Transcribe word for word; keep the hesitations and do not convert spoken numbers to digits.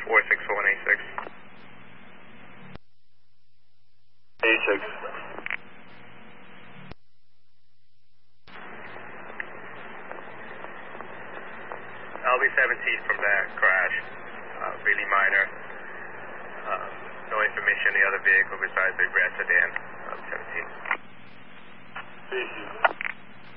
four six four one eight six. eight six. L B seventeen from that crash, uh, really minor. Uh, no information on the other vehicle besides the red sedan. L B seventeen. Thank you.